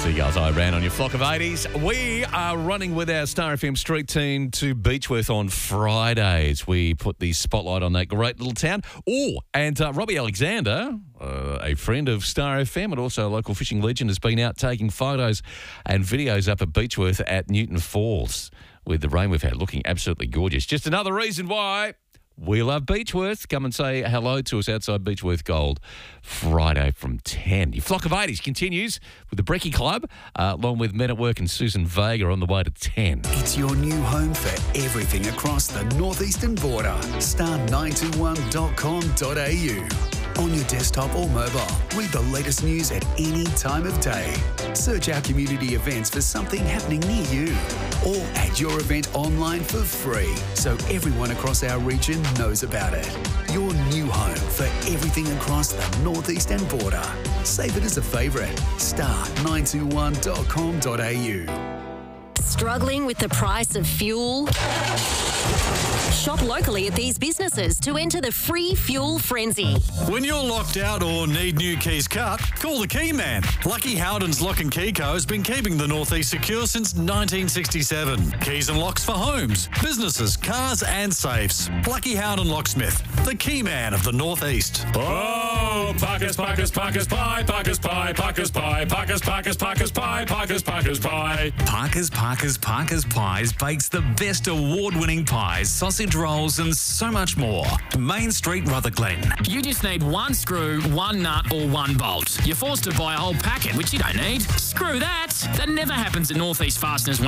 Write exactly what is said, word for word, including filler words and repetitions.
Seagulls I ran on your flock of eighties. We are running with our Star F M street team to Beechworth on Fridays. We put the spotlight on that great little town. Oh, and uh, Robbie Alexander, uh, a friend of Star F M and also a local fishing legend, has been out taking photos and videos up at Beechworth at Newton Falls with the rain we've had, looking absolutely gorgeous. Just another reason why we love Beechworth. Come and say hello to us outside Beechworth Gold Friday from ten. Your flock of eighties continues with the Brekkie Club, uh, along with Men at Work and Susan Vega on the way to ten. It's your new home for everything across the northeastern border. star nine two one dot com dot a u. On your desktop or mobile, read the latest news at any time of day. Search our community events for something happening near you. Or add your event online for free so everyone across our region knows about it. Your new home for everything across the northeastern border. Save it as a favourite. star nine two one dot com dot a u. Struggling with the price of fuel? Shop locally at these businesses to enter the free fuel frenzy. When you're locked out or need new keys cut, call the Key Man. Lucky Howden's Lock and Key Co. has been keeping the Northeast secure since nineteen sixty-seven. Keys and locks for homes, businesses, cars and safes. Lucky Howden Locksmith, the Key Man of the Northeast. Oh, Parker's, Parker's, Parker's Pie, Parker's Pie, Parker's Pie, Parker's, Parker's, Parker's Pie, Parker's, Parker's Pie. Parker's, Parker's, Parker's Pies bakes the best award-winning pies, sausage rolls and so much more. Main Street, Rutherglen. You just need one screw, one nut or one bolt. You're forced to buy a whole packet, which you don't need. Screw that. That never happens at Northeast Fasteners.